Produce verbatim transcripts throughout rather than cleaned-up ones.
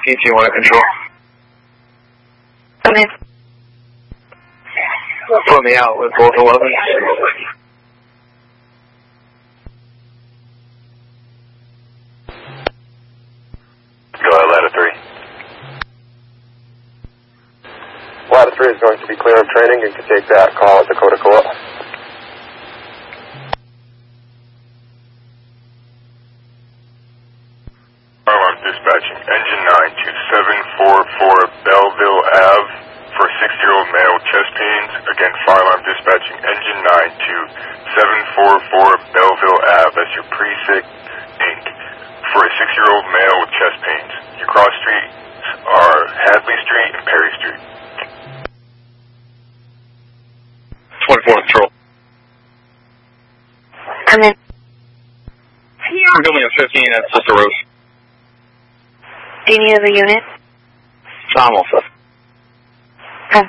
P T one control. Come in. Put me out with both elevens. Go ahead, ladder three. Ladder three is going to be clear of training and can take that call at Dakota Co-op. I'm dispatching engine nine to seven four four Belleville Avenue for six-year-old male chest pains. Again, fire alarm dispatching engine nine to seven four four Belleville Avenue. That's your pre-sick ink for a six-year-old male with chest pains. Your cross streets are Hadley Street and Perry Street. twenty-four control. Come in. I'm building a fifteen at Sister Rose. Do you need other units? I'm all set. Okay.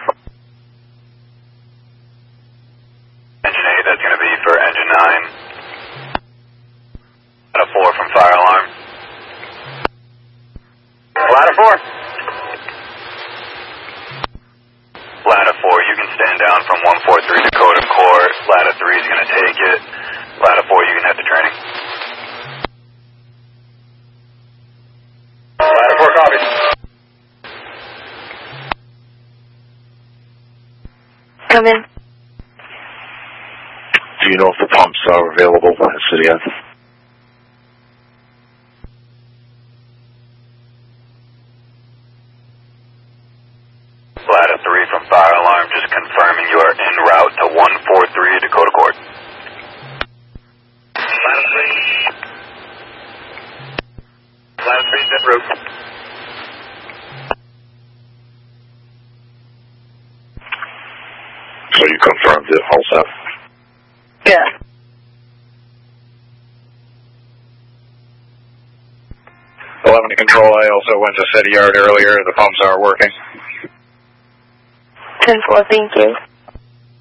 Engine eight, that's going to be for engine nine. Ladder four from fire alarm. Ladder four. Ladder four, you can stand down from one four three Dakota Court. Ladder three is going to take it. Ladder four, you can head to training. Ladder four, copy. Come in. Do you know if the pumps are available at City F? Ladder three from fire alarm, just confirming you are en route to one four three Dakota Court. Ladder three. Ladder three is en route. So you confirmed it, all set? Yeah. eleven to control, I also went to City Yard earlier. The pumps aren't working. ten four, thank you.